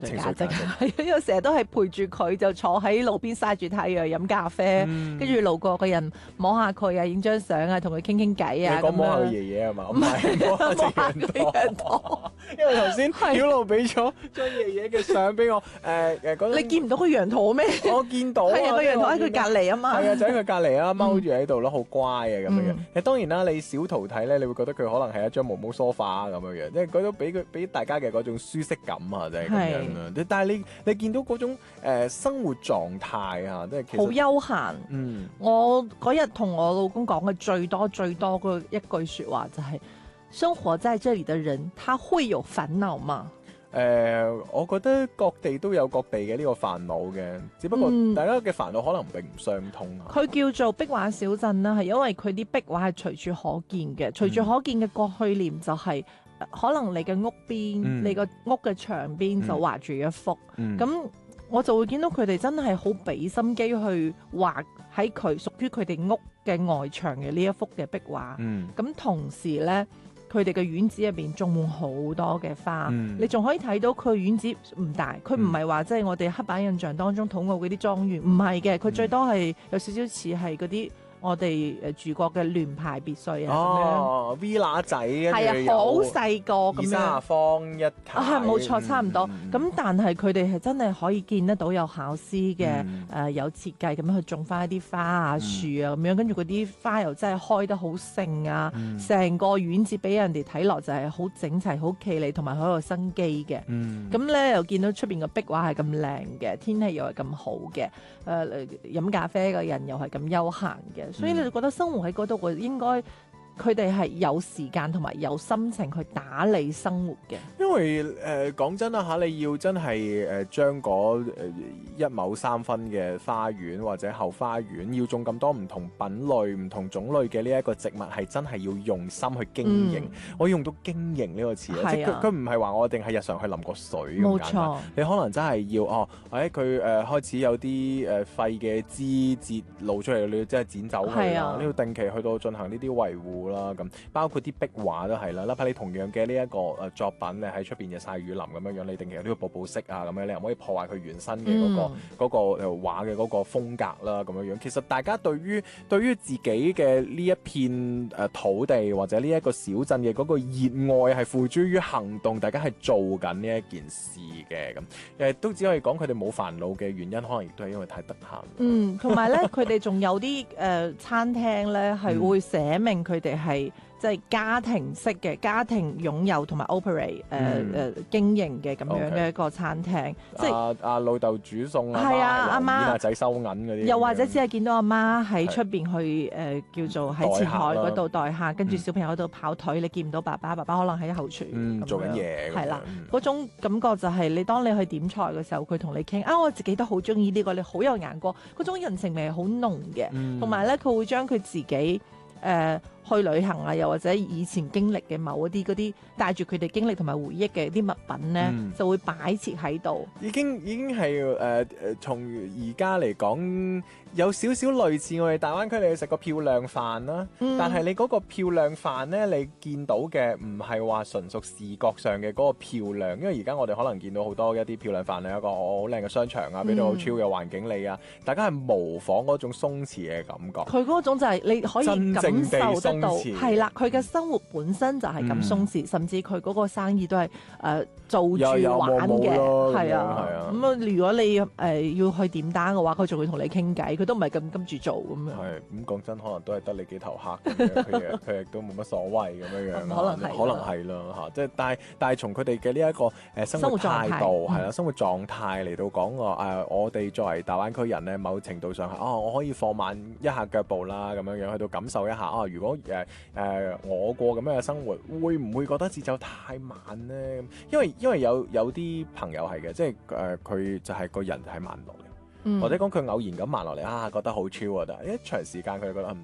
情緒價值係，因為成日都係陪住佢，就坐喺路邊曬住太陽飲咖啡，跟住路過嘅人摸下佢啊，影張相啊，同佢傾傾偈啊。 你講摸下佢爺爺係嘛？唔係摸下隻羊駝，因為頭先曉露俾咗張爺爺嘅相俾我，嗰你見唔到個羊駝咩？ 我見到係啊，個羊駝喺佢隔離啊嘛。 係啊，就喺佢隔離啊，踎住喺度咯，好乖啊咁樣樣。當然啦，你小圖睇咧，你會覺得佢可能係一張毛毛梳化咁樣樣，因為嗰種俾大家嘅嗰種舒適感啊，就係咁樣啦。但係你見到嗰種生活狀態啊，即係其實好悠閒。我嗰日同我老公講嘅最多嗰一句説話就係：生活在這裡的人，他會有煩惱嗎？ 我覺得各地都有各地嘅呢個煩惱嘅，只不過大家嘅煩惱可能並唔相通啊。 佢叫做壁畫小鎮啦，係因為佢啲壁畫係隨處可見嘅，隨處可見嘅過去念就係、可能你嘅屋邊、你個屋嘅牆邊就畫住一幅，咁、我就會見到佢哋真係好俾心機去畫喺佢屬於佢哋屋嘅外牆嘅呢一幅嘅壁畫，咁、同時呢。佢哋嘅院子入邊種滿好多嘅花，你仲可以睇到佢院子唔大，佢唔係話即係我哋刻板印象當中土澳嗰啲莊園，唔係嘅，佢最多係有少少似係嗰啲我哋住過嘅聯排別墅啊咁樣 ，villa 仔係啊，好細個咁樣 ，20方一排， 係冇錯，差唔多。咁但係佢哋係真係可以見得到有巧思嘅，有設計咁樣去種翻一啲花啊、樹啊咁樣，跟住嗰啲花又真係開得好盛啊，成個院子俾人哋睇落就係好整齊、好企理同埋好有生機嘅。咁咧又見到出邊嘅壁畫係咁靚嘅，天氣又係咁好嘅，飲咖啡嘅人又係咁悠閒嘅。所以你就覺得生活喺嗰度，我應該佢哋係有時間同埋有心情去打理生活嘅。 因為講真啦嚇，你要真係將嗰一畝3分嘅花園或者後花園，要種咁多唔同品類、唔同種類嘅呢一個植物，係真係要用心去經營。我用到經營呢個詞啊，即係佢唔係話我哋係日常去淋個水咁簡單。冇錯，你可能真係要佢開始有啲廢嘅枝節露出嚟，你要真係剪走佢啦。你要定期去到進行呢啲維護啦，咁包括啲壁畫都係啦。哪怕你同樣嘅呢一個作品咧喺出邊嘅曬雨淋咁樣樣，你定期有呢個補色啊咁樣，你又唔可以破壞佢原身嘅嗰個畫嘅嗰個風格啦咁樣樣。其實大家對於自己嘅呢一片土地或者呢一個小鎮嘅嗰個熱愛係付諸於行動，大家係做緊呢一件事嘅咁。都只可以講佢哋冇煩惱嘅原因，可能亦都係因為太得閒。 同埋咧，佢哋仲有啲餐廳咧係會寫明佢哋係即係家庭式嘅，家庭擁有同埋 operate 經營嘅咁樣嘅一個餐廳，即係阿老豆煮餸啊， 阿媽阿仔收銀嗰啲， 又或者只係見到阿媽喺出邊去叫做喺前台嗰度待客，跟住小朋友喺度跑腿，你見唔到爸爸可能喺後廚做緊嘢， 係啦，嗰種感覺就係你當你去點菜嘅時候，佢同你傾我自己都好中意呢個，你好有眼光，嗰種人情味係好濃嘅，同埋咧佢會將佢自己去旅行啊，又或者以前經歷嘅某一啲嗰啲帶住佢哋經歷同埋回憶嘅啲物品咧，就會擺設喺度。已經係從而家嚟講有少少類似我哋大灣區你去食個漂亮飯啦，但係你嗰個漂亮飯咧，你見到嘅唔係話純屬視覺上嘅嗰個漂亮，因為而家我哋可能見到好多一啲漂亮飯，有一個好靚嘅商場啊，俾到好超嘅環境你啊，大家係模仿嗰種鬆弛嘅感覺。 佢嗰種就係你可以感受得到，係啦，佢嘅生活本身就係咁鬆弛，甚至佢嗰個生意都係做住玩嘅，係啊。咁啊，如果你要去點單嘅話，佢仲會同你傾偈，佢都唔係咁跟住做咁樣。 係咁講真，可能都係得你幾頭客咁樣，佢亦都冇乜所謂咁樣樣。可能係啦嚇，即係但係從佢哋嘅呢一個生活態度係啦，生活狀態嚟到講我哋作為大灣區人咧，某程度上係我可以放慢一下腳步啦，咁樣樣去到感受一下如果我過咁樣嘅生活，會唔會覺得節奏太慢呢？因為有啲朋友係嘅，即係佢就係個人係慢落嚟，或者講佢偶然咁慢落嚟覺得好超啊！但係一長時間佢就覺得唔得啦，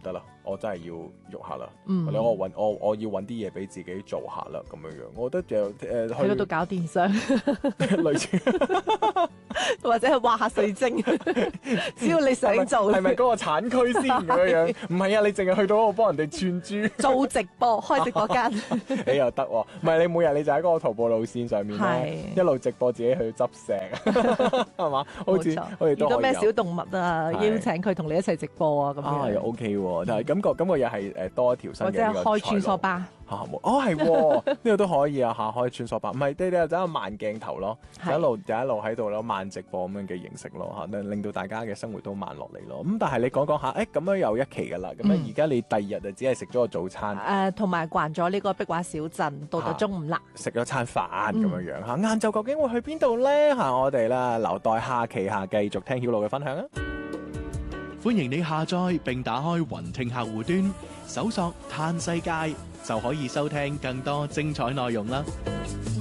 我真係要喐下啦， 嗯或者我要揾啲嘢俾自己做下啦咁樣樣。我覺得就喺嗰度搞電商， 類似或者係畫下水晶，只要你想做， 係咪嗰個產區先咁樣樣？唔係啊，你淨係去到嗰度幫人哋串珠。 做直播，開直播間， 你又得喎，唔係你每日你就喺嗰個徒步路線上面咧，一路直播自己去執石，係嘛？好似我哋遇到咩都可以有小動物啊， 係邀請佢同你一齊直播啊，咁啊，又樣， OK 喎，但係感覺又係多一條新或者係嘅呢個開穿梭賽路吧， 哦係喎，呢個都可以啊嚇，開穿梭吧，唔係你就走個慢鏡頭咯，就一路喺度咯，慢直播咁樣嘅形式咯嚇，令到大家嘅生活都慢落嚟咯。咁但係你講下，咁樣又一期㗎啦，咁樣而家你第二日就只係食咗個早餐， 同埋逛咗呢個壁畫小鎮，到咗中午啦。 食咗餐飯咁樣樣嚇，晏晝究竟會去邊度咧嚇？我哋啦留待下期繼續聽曉露嘅分享啊！ 歡迎你下載並打開雲聽客戶端，搜索嘆世界就可以收聽更多精彩內容啦。